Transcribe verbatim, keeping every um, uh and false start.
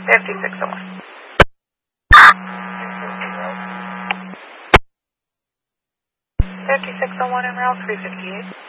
fifty-six oh one. fifty-six oh one en route, three fifty-eight.